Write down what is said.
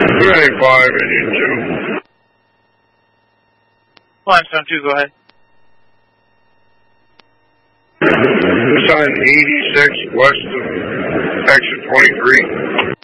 25 Indian 2. Limestone 2, go ahead. It's on 86 west of exit 23.